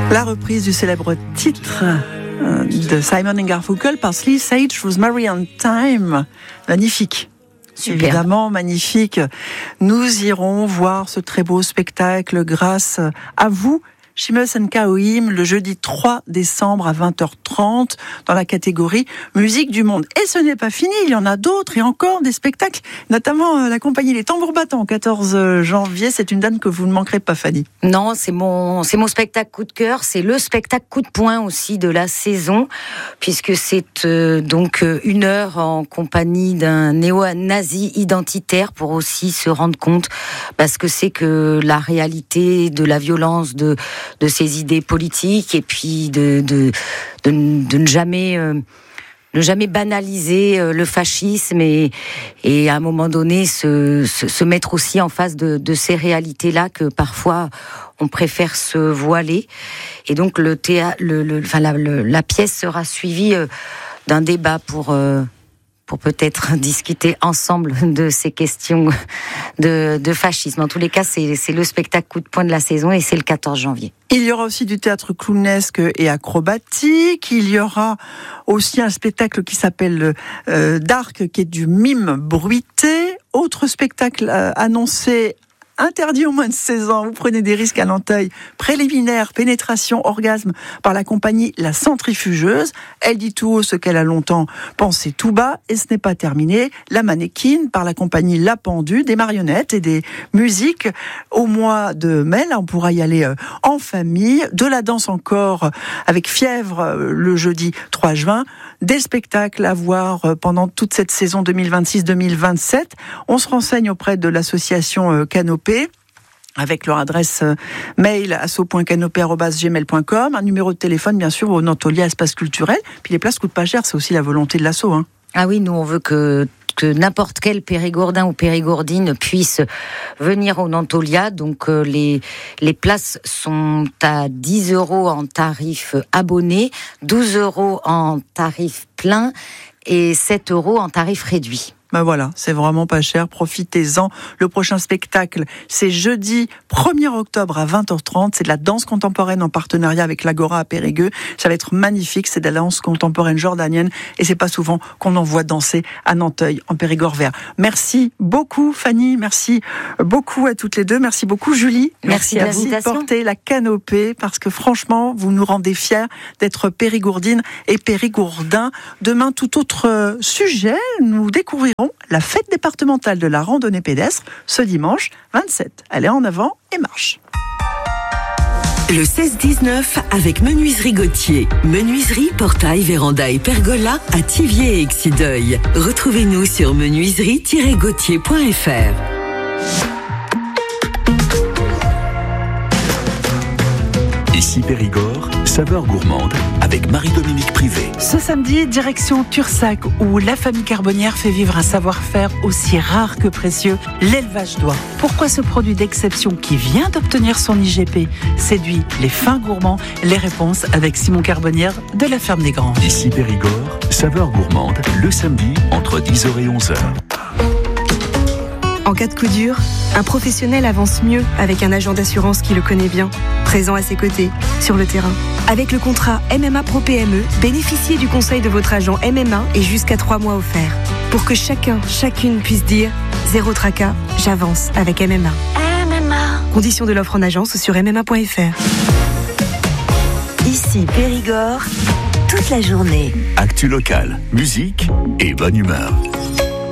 La reprise du célèbre titre de Simon & Garfunkel par Lee Sage, Rosemary and Thyme. Magnifique. Super. Évidemment, magnifique. Nous irons voir ce très beau spectacle grâce à vous, Chimeus and Kaohim, le jeudi 3 décembre à 20h30 dans la catégorie Musique du Monde. Et ce n'est pas fini, il y en a d'autres et encore des spectacles, notamment la compagnie Les Tambours Battants, 14 janvier. C'est une date que vous ne manquerez pas, Fanny. Non, c'est mon spectacle coup de cœur, c'est le spectacle coup de poing aussi de la saison, puisque c'est donc 1 heure en compagnie d'un néo-nazi identitaire pour aussi se rendre compte, parce que c'est que la réalité de la violence de ses idées politiques, et puis de ne jamais banaliser le fascisme, et à un moment donné se mettre aussi en face de ces réalités-là que parfois on préfère se voiler. Et donc la pièce sera suivie d'un débat pour peut-être discuter ensemble de ces questions de fascisme. En tous les cas, c'est le spectacle coup de poing de la saison, et c'est le 14 janvier. Il y aura aussi du théâtre clownesque et acrobatique. Il y aura aussi un spectacle qui s'appelle Dark, qui est du mime bruité. Autre spectacle annoncé, interdit aux moins de 16 ans, vous prenez des risques à Nanteuil. Préliminaire, pénétration, orgasme par la compagnie La Centrifugeuse. Elle dit tout haut ce qu'elle a longtemps pensé tout bas, et ce n'est pas terminé. La mannequin par la compagnie La Pendue, des marionnettes et des musiques au mois de mai. Là, on pourra y aller en famille. De la danse encore avec Fièvre le jeudi 3 juin. Des spectacles à voir pendant toute cette saison 2026-2027. On se renseigne auprès de l'association Canopée, avec leur adresse mail asso.canopé@gmail.com, un numéro de téléphone bien sûr au Nantolia Espace Culturel. Puis les places coûtent pas cher, c'est aussi la volonté de l'asso. Ah oui, nous on veut que n'importe quel Périgourdin ou Périgourdine puisse venir au Nantolia. Donc les places sont à 10 € en tarif abonné, 12 € en tarif plein et 7 € en tarif réduit. Ben voilà, c'est vraiment pas cher, profitez-en. Le prochain spectacle, c'est jeudi 1er octobre à 20h30. C'est de la danse contemporaine en partenariat avec l'Agora à Périgueux. Ça va être magnifique, c'est de la danse contemporaine jordanienne, et c'est pas souvent qu'on en voit danser à Nanteuil, en Périgord vert. Merci beaucoup Fanny, merci beaucoup à toutes les deux, merci beaucoup Julie. Merci à vous de porter la canopée, parce que franchement, vous nous rendez fiers d'être périgourdines et périgourdins. Demain, tout autre sujet, nous découvrirons la fête départementale de la randonnée pédestre ce dimanche 27. Allez en avant et marche. Le 16-19 avec Menuiserie Gauthier. Menuiserie, portail, véranda et pergola à Thiviers et Exideuil. Retrouvez-nous sur menuiserie-gauthier.fr. Ici Périgord, saveur gourmande avec Marie-Dominique Privé. Ce samedi, direction Tursac, où la famille Carbonnière fait vivre un savoir-faire aussi rare que précieux, l'élevage d'oies. Pourquoi ce produit d'exception qui vient d'obtenir son IGP séduit les fins gourmands? Les réponses avec Simon Carbonnière de la Ferme des Grands. Ici Périgord, saveur gourmande, le samedi entre 10h et 11h. En cas de coup dur, un professionnel avance mieux avec un agent d'assurance qui le connaît bien, présent à ses côtés, sur le terrain. Avec le contrat MMA Pro PME, bénéficiez du conseil de votre agent MMA et jusqu'à 3 mois offerts. Pour que chacune puisse dire « Zéro tracas, j'avance avec MMA ». Conditions de l'offre en agence sur mma.fr. Ici Périgord, toute la journée. Actu local, musique et bonne humeur.